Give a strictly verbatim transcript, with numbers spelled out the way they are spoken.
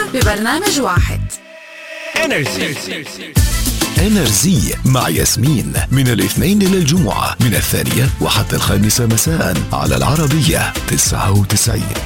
ببرنامج واحد. انرجي انرجي مع ياسمين من الاثنين إلى الجمعة من الثانية وحتى الخامسة مساء على العربية تسعة وتسعين.